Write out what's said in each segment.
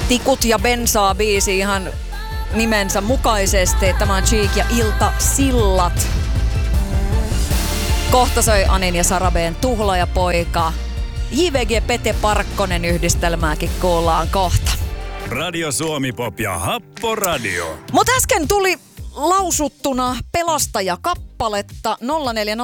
Tikut ja bensaa biisi ihan nimensä mukaisesti. Tämä on Cheek ja Ilta Sillat. Kohta soi Anin ja Sarabeen Tuhlaajapoika. JVG Pete Parkkonen yhdistelmääkin kuullaan kohta. Radio Suomi Pop ja Happo Radio. Mut äsken tuli lausuttuna Pelastaja-kappaletta 0403564556.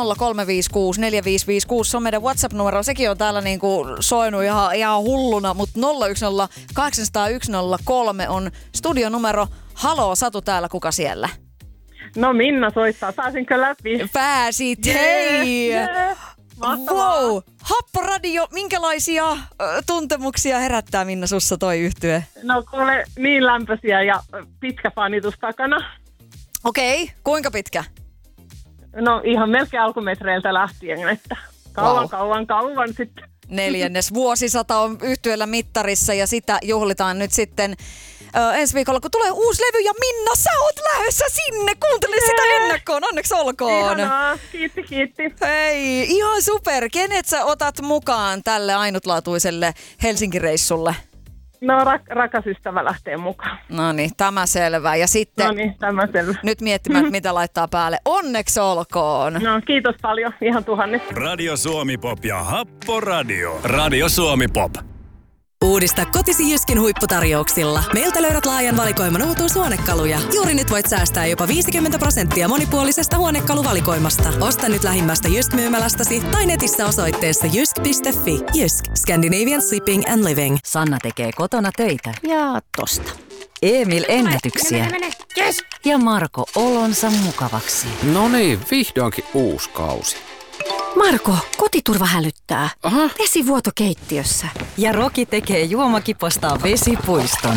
Se on meidän WhatsApp-numero. Sekin on täällä niinku soinut ihan hulluna, mutta 010800103 on studionumero. Haloo Satu täällä, kuka siellä? No Minna soittaa, pääsinkö läpi? Pääsit, hei! Mahtavaa. Wow! Happo Radio, minkälaisia tuntemuksia herättää Minna sussa toi yhtye? No kuule, niin lämpöisiä ja pitkä fanitus takana. Okei, kuinka pitkä? No ihan melkein alkumetreiltä lähtien, että kauan sitten. 4. vuosisata on yhtyeellä mittarissa ja sitä juhlitaan nyt sitten ensi viikolla, kun tulee uusi levy ja Minna, sä oot lähdössä sinne, kuuntele sitä ennakkoon, onneksi olkoon. Ihanaa, kiitti. Hei, ihan super. Kenet sä otat mukaan tälle ainutlaatuiselle Helsinki-reissulle? No rakas ystävä lähtee mukaan. No niin, tämä selvä. Ja sitten tämä selvä. nyt miettimään, mitä laittaa päälle. Onneksi olkoon. No kiitos paljon, ihan tuhannet. Radio Suomi Pop ja Happo Radio. Radio Suomi Pop. Uudista kotisi Jyskin huipputarjouksilla. Meiltä löydät laajan valikoiman uutuushuonekaluja. Juuri nyt voit säästää jopa 50% monipuolisesta huonekaluvalikoimasta. Osta nyt lähimmästä Jysk-myymälästäsi tai netissä osoitteessa jysk.fi. Jysk. Scandinavian Shipping and Living. Sanna tekee kotona töitä ja tosta. Emil ennätyksiä. Yes. Ja Marko olonsa mukavaksi. No niin, vihdoinkin uusi kausi. Marko, kotiturva hälyttää. Aha. Vesivuoto keittiössä. Ja Roki tekee juomakipostaan vesipuiston.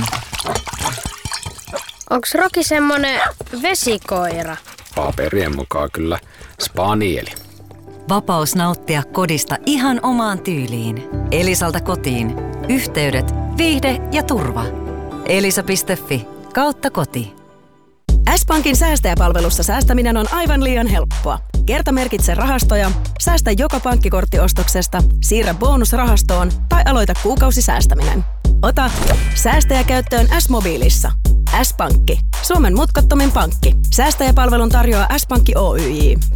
Onks Roki semmonen vesikoira? Paperien mukaan kyllä spanieli. Vapaus nauttia kodista ihan omaan tyyliin. Elisalta kotiin. Yhteydet, viihde ja turva. Elisa.fi/koti. S-Pankin säästäjäpalvelussa säästäminen on aivan liian helppoa. Kertamerkitse rahastoja, säästä joka pankkikontiostoksesta, siirrä bonusrahastoon tai aloita kuukausisäästäminen. Ota säästäjä käyttöön S-mobiilissa. S-Pankki, Suomen mutkattomin pankki. Säästäjäpalvelun tarjoaa S-Pankki Oyj.